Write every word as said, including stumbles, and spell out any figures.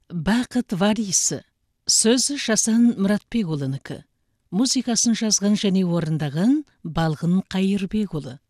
Бақыт Варисы. Сөзі Жасан Мұратбекұлынікі. Музыкасын жазған және орындаған Балғын Қайырбекұлы.